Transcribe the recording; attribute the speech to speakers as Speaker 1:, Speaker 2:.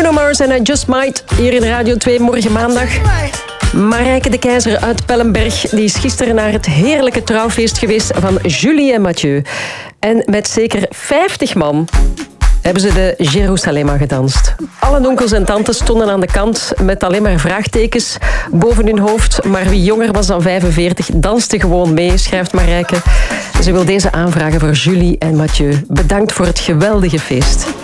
Speaker 1: Bruno Mars en I Just Might hier in Radio 2 morgen maandag. Marijke de Keizer uit Pellenberg die is gisteren naar het heerlijke trouwfeest geweest van Julie en Mathieu. En met zeker 50 man hebben ze de Jerusalema gedanst. Alle onkels en tantes stonden aan de kant met alleen maar vraagtekens boven hun hoofd. Maar wie jonger was dan 45 danste gewoon mee, schrijft Marijke. Ze wil deze aanvragen voor Julie en Mathieu. Bedankt voor het geweldige feest.